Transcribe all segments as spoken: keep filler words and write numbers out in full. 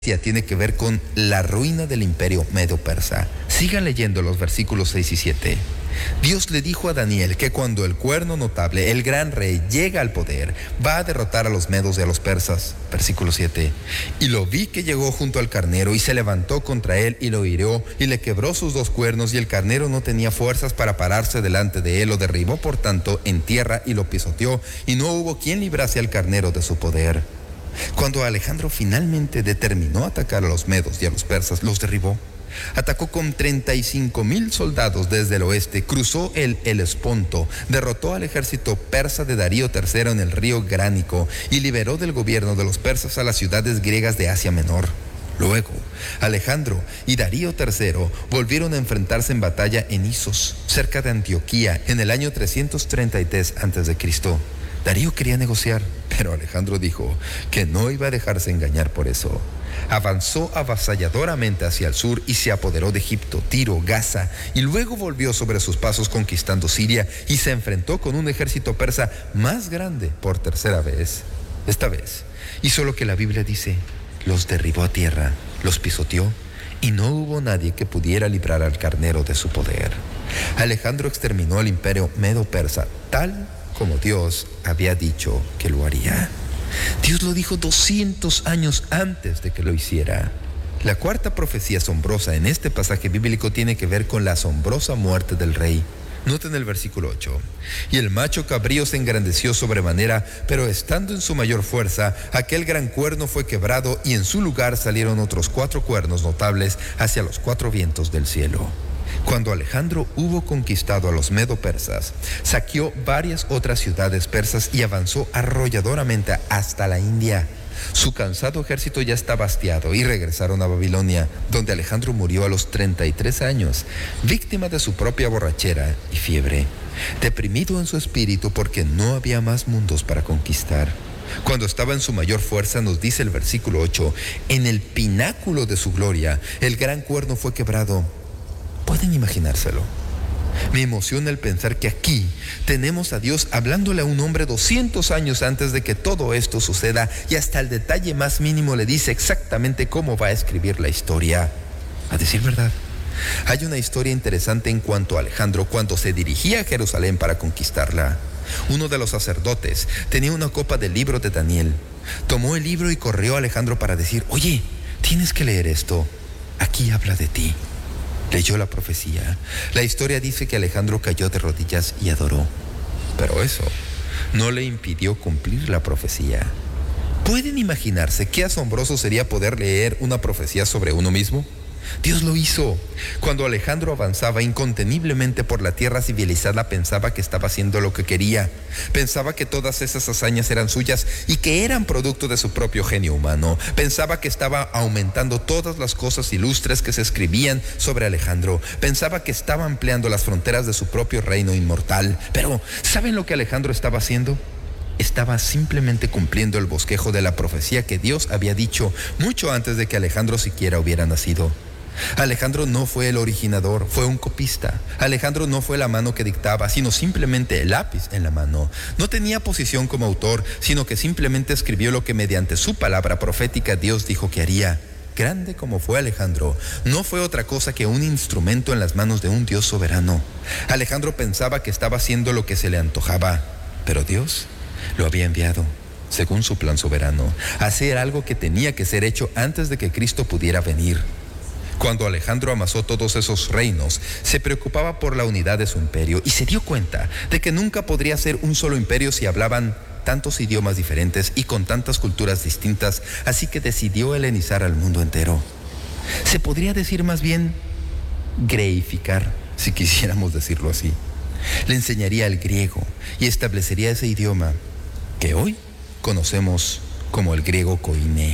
tiene que ver con la ruina del imperio medo-persa. Sigan leyendo los versículos seis y siete. Dios le dijo a Daniel que cuando el cuerno notable, el gran rey, llega al poder, va a derrotar a los medos y a los persas. Versículo siete. Y lo vi que llegó junto al carnero y se levantó contra él y lo hirió y le quebró sus dos cuernos, y el carnero no tenía fuerzas para pararse delante de él. Lo derribó por tanto en tierra y lo pisoteó, y no hubo quien librase al carnero de su poder. Cuando Alejandro finalmente determinó atacar a los medos y a los persas, los derribó. Atacó con treinta y cinco mil soldados desde el oeste, cruzó el Helesponto, derrotó al ejército persa de Darío tercero en el río Gránico y liberó del gobierno de los persas a las ciudades griegas de Asia Menor. Luego, Alejandro y Darío tercero volvieron a enfrentarse en batalla en Isos, cerca de Antioquía, en el año trescientos treinta y tres antes de Cristo Darío quería negociar, pero Alejandro dijo que no iba a dejarse engañar por eso. Avanzó avasalladoramente hacia el sur y se apoderó de Egipto, Tiro, Gaza, y luego volvió sobre sus pasos conquistando Siria y se enfrentó con un ejército persa más grande por tercera vez. Esta vez hizo lo que la Biblia dice: los derribó a tierra, los pisoteó, y no hubo nadie que pudiera librar al carnero de su poder. Alejandro exterminó al imperio medo-persa tal como Dios había dicho que lo haría. Dios lo dijo doscientos años antes de que lo hiciera. La cuarta profecía asombrosa en este pasaje bíblico tiene que ver con la asombrosa muerte del rey. Noten el versículo ocho. Y el macho cabrío se engrandeció sobremanera, pero estando en su mayor fuerza, aquel gran cuerno fue quebrado, y en su lugar salieron otros cuatro cuernos notables hacia los cuatro vientos del cielo. Cuando Alejandro hubo conquistado a los medo-persas, saqueó varias otras ciudades persas y avanzó arrolladoramente hasta la India. Su cansado ejército ya estaba hastiado y regresaron a Babilonia, donde Alejandro murió a los treinta y tres años, víctima de su propia borrachera y fiebre, deprimido en su espíritu porque no había más mundos para conquistar. Cuando estaba en su mayor fuerza, nos dice el versículo ocho, en el pináculo de su gloria, el gran cuerno fue quebrado. ¿Pueden imaginárselo? Me emociona el pensar que aquí tenemos a Dios hablándole a un hombre doscientos años antes de que todo esto suceda, y hasta el detalle más mínimo le dice exactamente cómo va a escribir la historia. A decir verdad, hay una historia interesante en cuanto a Alejandro cuando se dirigía a Jerusalén para conquistarla. Uno de los sacerdotes tenía una copa del libro de Daniel. Tomó el libro y corrió a Alejandro para decir: oye, tienes que leer esto. Aquí habla de ti. Leyó la profecía. La historia dice que Alejandro cayó de rodillas y adoró. Pero eso no le impidió cumplir la profecía. ¿Pueden imaginarse qué asombroso sería poder leer una profecía sobre uno mismo? Dios lo hizo. Cuando Alejandro avanzaba inconteniblemente por la tierra civilizada, pensaba que estaba haciendo lo que quería. Pensaba que todas esas hazañas eran suyas y que eran producto de su propio genio humano. Pensaba que estaba aumentando todas las cosas ilustres que se escribían sobre Alejandro. Pensaba que estaba ampliando las fronteras de su propio reino inmortal. Pero, ¿saben lo que Alejandro estaba haciendo? Estaba simplemente cumpliendo el bosquejo de la profecía que Dios había dicho mucho antes de que Alejandro siquiera hubiera nacido. Alejandro no fue el originador, fue un copista. Alejandro no fue la mano que dictaba, sino simplemente el lápiz en la mano. No tenía posición como autor, sino que simplemente escribió lo que mediante su palabra profética Dios dijo que haría. Grande como fue Alejandro, no fue otra cosa que un instrumento en las manos de un Dios soberano. Alejandro pensaba que estaba haciendo lo que se le antojaba, pero Dios lo había enviado, según su plan soberano, a hacer algo que tenía que ser hecho antes de que Cristo pudiera venir. Cuando Alejandro amasó todos esos reinos, se preocupaba por la unidad de su imperio y se dio cuenta de que nunca podría ser un solo imperio si hablaban tantos idiomas diferentes y con tantas culturas distintas, así que decidió helenizar al mundo entero. Se podría decir más bien greificar, si quisiéramos decirlo así. Le enseñaría el griego y establecería ese idioma que hoy conocemos como el griego koiné.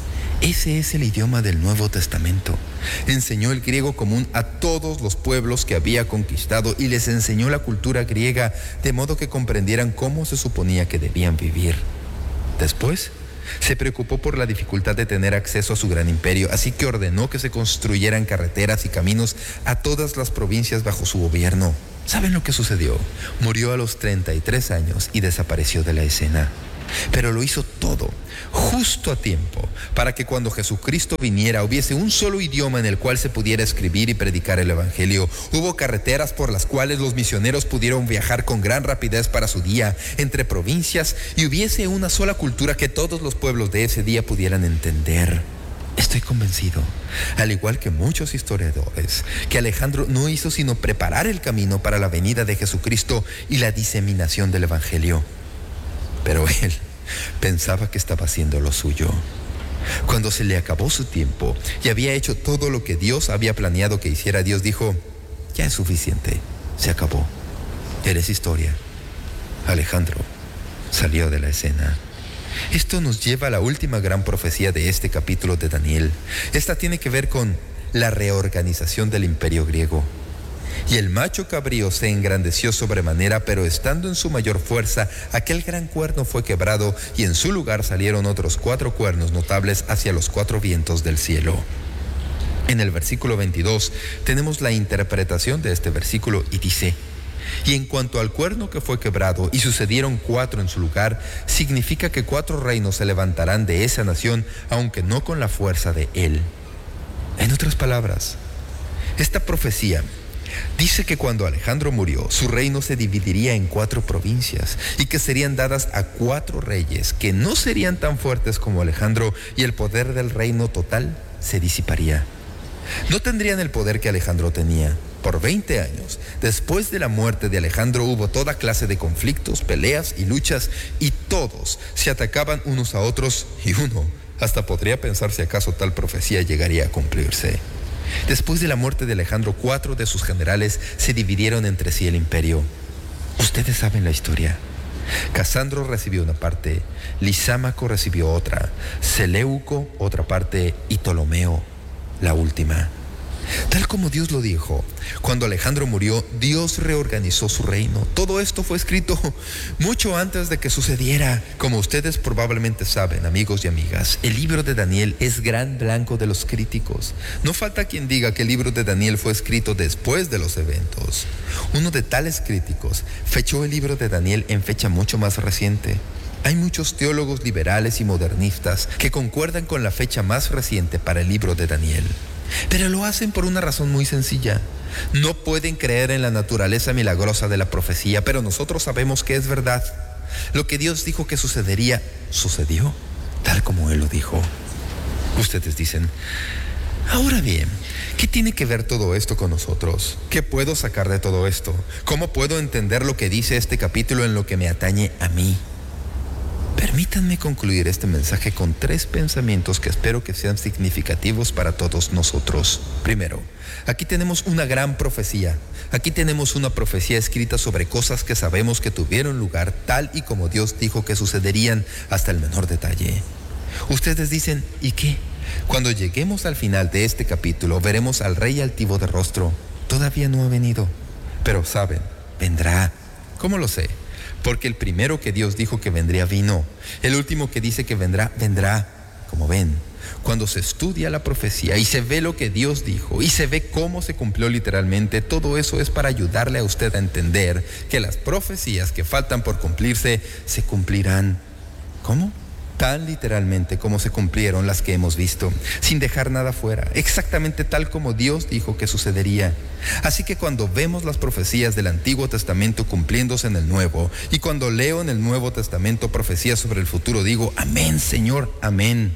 Ese es el idioma del Nuevo Testamento. Enseñó el griego común a todos los pueblos que había conquistado y les enseñó la cultura griega de modo que comprendieran cómo se suponía que debían vivir. Después, se preocupó por la dificultad de tener acceso a su gran imperio, así que ordenó que se construyeran carreteras y caminos a todas las provincias bajo su gobierno. ¿Saben lo que sucedió? Murió a los treinta y tres años y desapareció de la escena. Pero lo hizo todo justo a tiempo, para que cuando Jesucristo viniera hubiese un solo idioma en el cual se pudiera escribir y predicar el Evangelio. Hubo carreteras por las cuales los misioneros pudieron viajar con gran rapidez para su día entre provincias, y hubiese una sola cultura que todos los pueblos de ese día pudieran entender. Estoy convencido, al igual que muchos historiadores, que Alejandro no hizo sino preparar el camino para la venida de Jesucristo y la diseminación del Evangelio. Pero él pensaba que estaba haciendo lo suyo. Cuando se le acabó su tiempo y había hecho todo lo que Dios había planeado que hiciera, Dios dijo: ya es suficiente, se acabó, eres historia. Alejandro salió de la escena. Esto nos lleva a la última gran profecía de este capítulo de Daniel. Esta tiene que ver con la reorganización del imperio griego. Y el macho cabrío se engrandeció sobremanera, pero estando en su mayor fuerza, aquel gran cuerno fue quebrado, y en su lugar salieron otros cuatro cuernos notables hacia los cuatro vientos del cielo. En el versículo veintidós tenemos la interpretación de este versículo y dice: y en cuanto al cuerno que fue quebrado y sucedieron cuatro en su lugar, significa que cuatro reinos se levantarán de esa nación, aunque no con la fuerza de él. En otras palabras, esta profecía dice que cuando Alejandro murió, su reino se dividiría en cuatro provincias y que serían dadas a cuatro reyes que no serían tan fuertes como Alejandro, y el poder del reino total se disiparía. No tendrían el poder que Alejandro tenía. Por veinte años, después de la muerte de Alejandro, hubo toda clase de conflictos, peleas y luchas, y todos se atacaban unos a otros, y uno hasta podría pensar si acaso tal profecía llegaría a cumplirse. Después de la muerte de Alejandro, cuatro de sus generales se dividieron entre sí el imperio. Ustedes saben la historia. Casandro recibió una parte, Lisámaco recibió otra, Seleuco otra parte, y Ptolomeo la última. Tal como Dios lo dijo, cuando Alejandro murió, Dios reorganizó su reino. Todo esto fue escrito mucho antes de que sucediera. Como ustedes probablemente saben, amigos y amigas, el libro de Daniel es gran blanco de los críticos. No falta quien diga que el libro de Daniel fue escrito después de los eventos. Uno de tales críticos fechó el libro de Daniel en fecha mucho más reciente. Hay muchos teólogos liberales y modernistas que concuerdan con la fecha más reciente para el libro de Daniel. Pero lo hacen por una razón muy sencilla. No pueden creer en la naturaleza milagrosa de la profecía, pero nosotros sabemos que es verdad. Lo que Dios dijo que sucedería, sucedió, tal como Él lo dijo. Ustedes dicen: ahora bien, ¿qué tiene que ver todo esto con nosotros? ¿Qué puedo sacar de todo esto? ¿Cómo puedo entender lo que dice este capítulo en lo que me atañe a mí? Permítanme concluir este mensaje con tres pensamientos que espero que sean significativos para todos nosotros. Primero, aquí tenemos una gran profecía. Aquí tenemos una profecía escrita sobre cosas que sabemos que tuvieron lugar tal y como Dios dijo que sucederían hasta el menor detalle. Ustedes dicen: ¿y qué? Cuando lleguemos al final de este capítulo, veremos al rey altivo de rostro. Todavía no ha venido, pero saben, vendrá. ¿Cómo lo sé? Porque el primero que Dios dijo que vendría vino. El último que dice que vendrá, vendrá. Como ven, cuando se estudia la profecía y se ve lo que Dios dijo y se ve cómo se cumplió literalmente, todo eso es para ayudarle a usted a entender que las profecías que faltan por cumplirse se cumplirán. ¿Cómo? Tan literalmente como se cumplieron las que hemos visto, sin dejar nada fuera, exactamente tal como Dios dijo que sucedería. Así que cuando vemos las profecías del Antiguo Testamento cumpliéndose en el Nuevo, y cuando leo en el Nuevo Testamento profecías sobre el futuro, digo: amén, Señor, amén.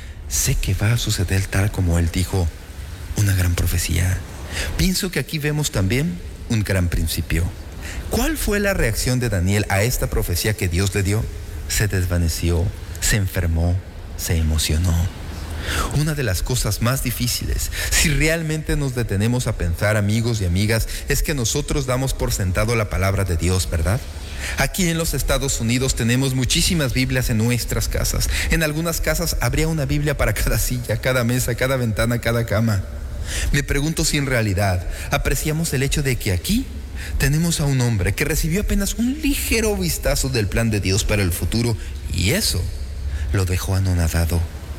Sé que va a suceder tal como Él dijo, una gran profecía. Pienso que aquí vemos también un gran principio. ¿Cuál fue la reacción de Daniel a esta profecía que Dios le dio? Se desvaneció, se enfermó, se emocionó. Una de las cosas más difíciles, si realmente nos detenemos a pensar, amigos y amigas, es que nosotros damos por sentado la palabra de Dios, ¿verdad? Aquí en los Estados Unidos tenemos muchísimas Biblias en nuestras casas. En algunas casas habría una Biblia para cada silla, cada mesa, cada ventana, cada cama. Me pregunto si en realidad apreciamos el hecho de que aquí tenemos a un hombre que recibió apenas un ligero vistazo del plan de Dios para el futuro, y eso lo dejó anonadado.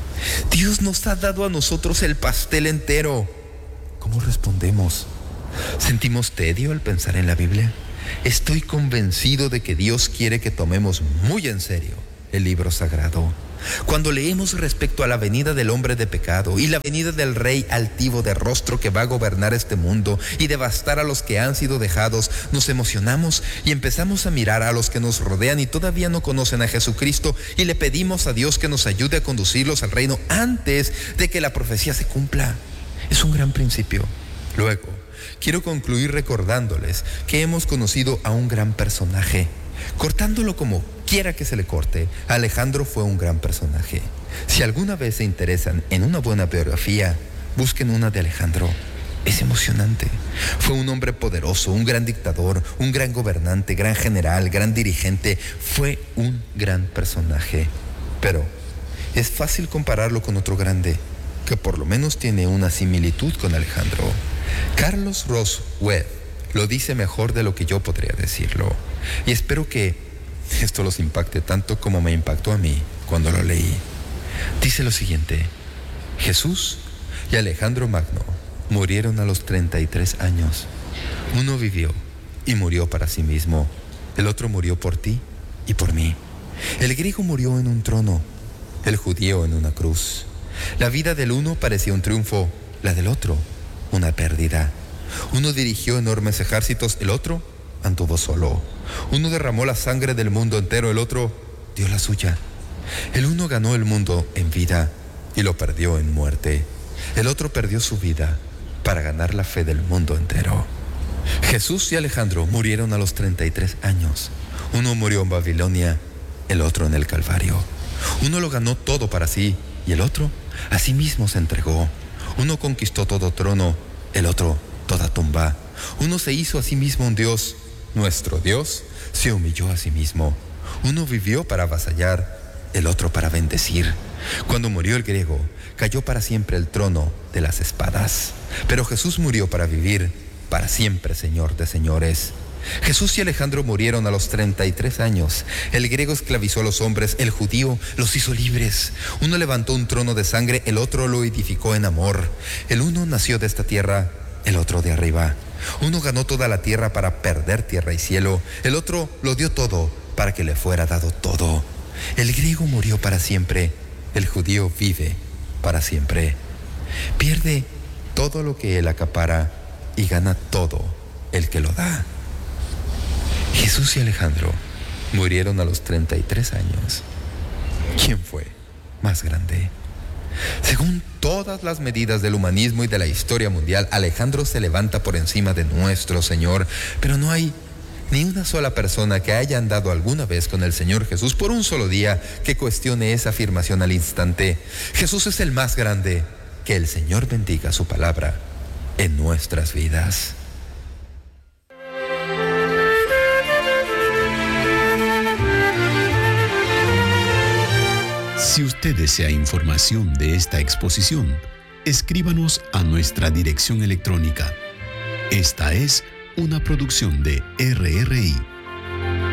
Dios nos ha dado a nosotros el pastel entero. ¿Cómo respondemos? ¿Sentimos tedio al pensar en la Biblia? Estoy convencido de que Dios quiere que tomemos muy en serio el libro sagrado. Cuando leemos respecto a la venida del hombre de pecado y la venida del rey altivo de rostro que va a gobernar este mundo y devastar a los que han sido dejados, nos emocionamos y empezamos a mirar a los que nos rodean y todavía no conocen a Jesucristo, y le pedimos a Dios que nos ayude a conducirlos al reino antes de que la profecía se cumpla. Es un gran principio. Luego, quiero concluir recordándoles que hemos conocido a un gran personaje. Cortándolo como quiera que se le corte, Alejandro fue un gran personaje. Si alguna vez se interesan en una buena biografía, busquen una de Alejandro. Es emocionante. Fue un hombre poderoso, un gran dictador, un gran gobernante, gran general, gran dirigente. Fue un gran personaje. Pero es fácil compararlo con otro grande, que por lo menos tiene una similitud con Alejandro. Carlos Ross Webb lo dice mejor de lo que yo podría decirlo. Y espero que esto los impacte tanto como me impactó a mí cuando lo leí. Dice lo siguiente: Jesús y Alejandro Magno murieron a los treinta y tres años. Uno vivió y murió para sí mismo. El otro murió por ti y por mí. El griego murió en un trono, el judío en una cruz. La vida del uno parecía un triunfo, la del otro una pérdida. Uno dirigió enormes ejércitos, el otro anduvo solo. Uno derramó la sangre del mundo entero, el otro dio la suya. El uno ganó el mundo en vida y lo perdió en muerte. El otro perdió su vida para ganar la fe del mundo entero. Jesús y Alejandro murieron a los treinta y tres años. Uno murió en Babilonia, el otro en el Calvario. Uno lo ganó todo para sí y el otro a sí mismo se entregó. Uno conquistó todo trono, el otro toda tumba. Uno se hizo a sí mismo un Dios. Nuestro Dios se humilló a sí mismo. Uno vivió para avasallar, el otro para bendecir. Cuando murió el griego, cayó para siempre el trono de las espadas. Pero Jesús murió para vivir para siempre, Señor de señores. Jesús y Alejandro murieron a los treinta y tres años. El griego esclavizó a los hombres, el judío los hizo libres. Uno levantó un trono de sangre, el otro lo edificó en amor. El uno nació de esta tierra, el otro de arriba. Uno ganó toda la tierra para perder tierra y cielo. El otro lo dio todo para que le fuera dado todo. El griego murió para siempre, el judío vive para siempre. Pierde todo lo que él acapara y gana todo el que lo da. Jesús y Alejandro murieron a los treinta y tres años. ¿Quién fue más grande? Según todas las medidas del humanismo y de la historia mundial, Alejandro se levanta por encima de nuestro Señor, pero no hay ni una sola persona que haya andado alguna vez con el Señor Jesús por un solo día que cuestione esa afirmación al instante. Jesús es el más grande. Que el Señor bendiga su palabra en nuestras vidas. Si usted desea información de esta exposición, escríbanos a nuestra dirección electrónica. Esta es una producción de R R I.